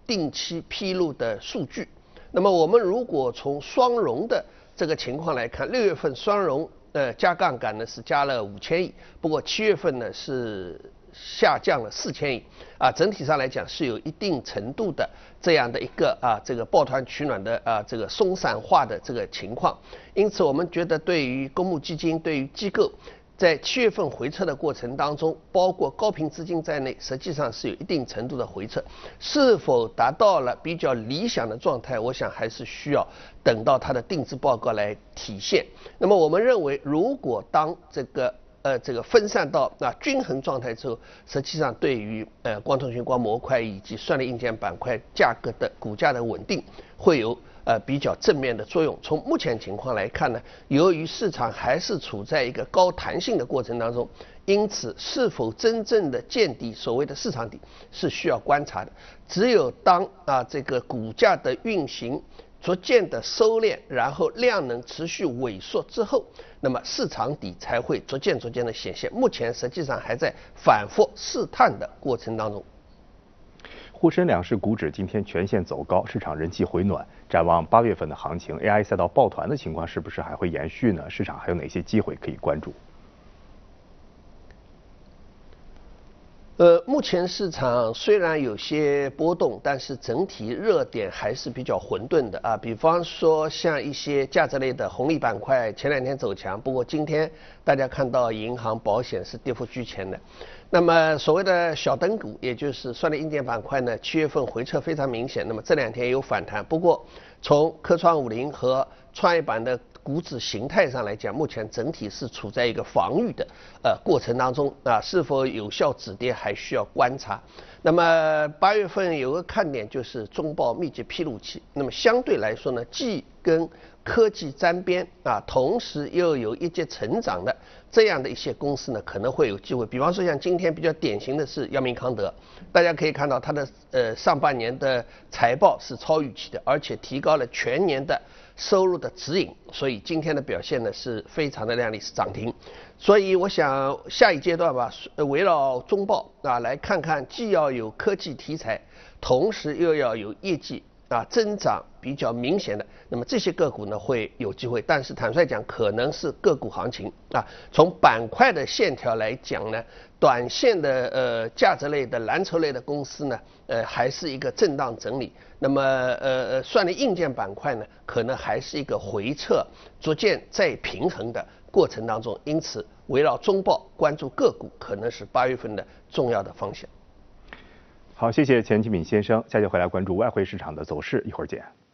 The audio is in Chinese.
定期披露的数据。那么我们如果从双融的这个情况来看，6月份双融加杠杆呢是加了5000亿，不过7月份呢是下降了4000亿啊，整体上来讲是有一定程度的这样的一个这个抱团取暖的这个松散化的这个情况，因此我们觉得对于公募基金、对于机构，在7月份回撤的过程当中，包括高频资金在内，实际上是有一定程度的回撤，是否达到了比较理想的状态，我想还是需要等到它的定制报告来体现。那么我们认为，如果当这个分散到均衡状态之后，实际上对于光通讯、光模块以及算力硬件板块价格的股价的稳定会有比较正面的作用。从目前情况来看呢，由于市场还是处在一个高弹性的过程当中，因此是否真正的见底，所谓的市场底是需要观察的。只有当这个股价的运行逐渐的收敛，然后量能持续萎缩之后，那么市场底才会逐渐的显现。目前实际上还在反复试探的过程当中。 沪深两市股指今天全线走高，市场人气回暖。展望8月份的行情 ，AI 赛道抱团的情况是不是还会延续呢？市场还有哪些机会可以关注？ 目前市场虽然有些波动，但是整体热点还是比较混沌的啊。比方说像一些价值类的红利板块，前2天走强，不过今天大家看到银行、保险是跌幅居前的。那么所谓的小灯股，也就是算力硬件板块呢，7月份回撤非常明显，那么这2天也有反弹。不过从科创50和创业板的股指形态上来讲，目前整体是处在一个防御的过程当中啊，是否有效止跌还需要观察。那么8月份有个看点就是中报密集披露期，那么相对来说呢，既跟科技沾边啊，同时又有一些成长的这样的一些公司呢，可能会有机会。比方说像今天比较典型的是药明康德，大家可以看到它的上半年的财报是超预期的，而且提高了全年的收入的指引，所以今天的表现呢是非常的亮丽，是涨停。所以我想下一阶段吧，围绕中报来看看，既要有科技题材，同时又要有业绩增长比较明显的，那么这些个股呢会有机会，但是坦率讲，可能是个股行情从板块的线条来讲呢，短线的价值类的蓝筹类的公司呢，还是一个震荡整理。那么算力硬件板块呢，可能还是一个回撤，逐渐再平衡的过程当中。因此，围绕中报关注个股，可能是8月份的重要的方向。 好，谢谢钱启敏先生，下节回来关注外汇市场的走势，一会儿见。